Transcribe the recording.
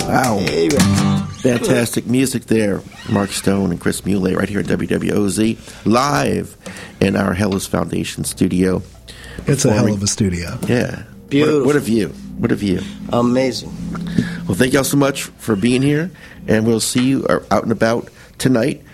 Wow. Amen. Fantastic music there. Mark Stone and Chris Muley right here at WWOZ, live in our Hellas Foundation studio. It's a hell of a studio. Yeah. Beautiful. What a view. What a view. Amazing. Well, thank y'all so much for being here, and we'll see you out and about tonight